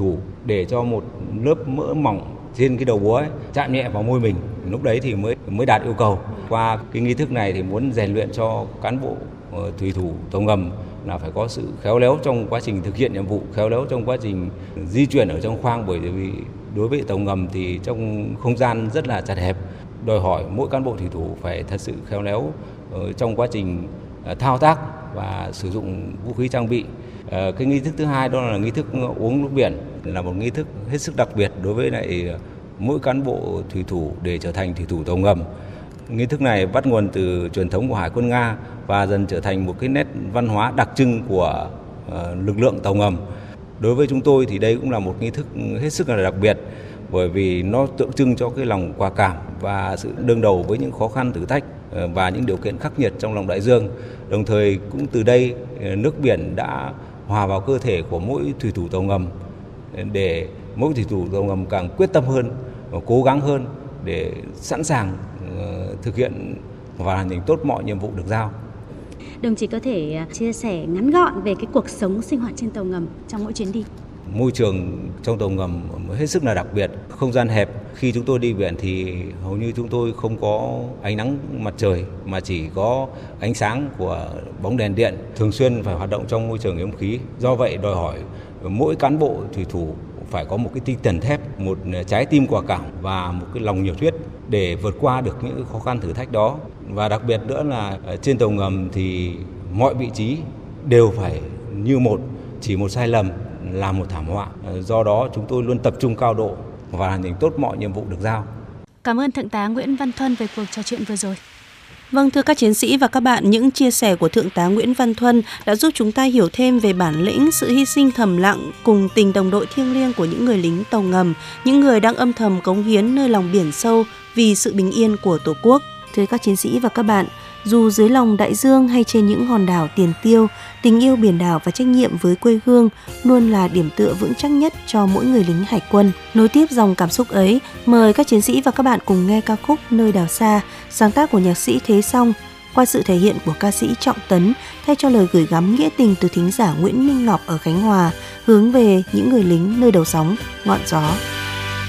thủ để cho một lớp mỡ mỏng trên cái đầu búa ấy, chạm nhẹ vào môi mình, lúc đấy thì mới đạt yêu cầu. Qua cái nghi thức này thì muốn rèn luyện cho cán bộ thủy thủ tàu ngầm là phải có sự khéo léo trong quá trình thực hiện nhiệm vụ, khéo léo trong quá trình di chuyển ở trong khoang, bởi vì đối với tàu ngầm thì trong không gian rất là chật hẹp, đòi hỏi mỗi cán bộ thủy thủ phải thật sự khéo léo trong quá trình thao tác và sử dụng vũ khí trang bị. Cái nghi thức thứ hai đó là nghi thức uống nước biển, là một nghi thức hết sức đặc biệt đối với lại mỗi cán bộ thủy thủ để trở thành thủy thủ tàu ngầm. Nghi thức này bắt nguồn từ truyền thống của Hải quân Nga và dần trở thành một cái nét văn hóa đặc trưng của lực lượng tàu ngầm. Đối với chúng tôi thì đây cũng là một nghi thức hết sức là đặc biệt, bởi vì nó tượng trưng cho cái lòng quả cảm và sự đương đầu với những khó khăn thử thách và những điều kiện khắc nghiệt trong lòng đại dương. Đồng thời cũng từ đây nước biển đã hòa vào cơ thể của mỗi thủy thủ tàu ngầm, để mỗi thủy thủ tàu ngầm càng quyết tâm hơn và cố gắng hơn để sẵn sàng thực hiện và hoàn thành tốt mọi nhiệm vụ được giao. Đồng chí có thể chia sẻ ngắn gọn về cái cuộc sống sinh hoạt trên tàu ngầm trong mỗi chuyến đi? Môi trường trong tàu ngầm hết sức là đặc biệt, không gian hẹp. Khi chúng tôi đi biển thì hầu như chúng tôi không có ánh nắng mặt trời mà chỉ có ánh sáng của bóng đèn điện, thường xuyên phải hoạt động trong môi trường yếm khí. Do vậy đòi hỏi mỗi cán bộ thủy thủ phải có một cái tinh thần thép, một trái tim quả cảm và một cái lòng nhiệt huyết để vượt qua được những khó khăn thử thách đó. Và đặc biệt nữa là trên tàu ngầm thì mọi vị trí đều phải như một, chỉ một sai lầm là một thảm họa. Do đó chúng tôi luôn tập trung cao độ và hoàn thành tốt mọi nhiệm vụ được giao. Cảm ơn Thượng tá Nguyễn Văn Thuân về cuộc trò chuyện vừa rồi. Vâng, thưa các chiến sĩ và các bạn, những chia sẻ của Thượng tá Nguyễn Văn Thuân đã giúp chúng ta hiểu thêm về bản lĩnh, sự hy sinh thầm lặng cùng tình đồng đội thiêng liêng của những người lính tàu ngầm, những người đang âm thầm cống hiến nơi lòng biển sâu vì sự bình yên của Tổ quốc. Thưa các chiến sĩ và các bạn, dù dưới lòng đại dương hay trên những hòn đảo tiền tiêu, tình yêu biển đảo và trách nhiệm với quê hương luôn là điểm tựa vững chắc nhất cho mỗi người lính hải quân. Nối tiếp dòng cảm xúc ấy, mời các chiến sĩ và các bạn cùng nghe ca khúc Nơi đảo xa, sáng tác của nhạc sĩ Thế Song, qua sự thể hiện của ca sĩ Trọng Tấn, thay cho lời gửi gắm nghĩa tình từ thính giả Nguyễn Minh Ngọc ở Khánh Hòa, hướng về những người lính nơi đầu sóng, ngọn gió.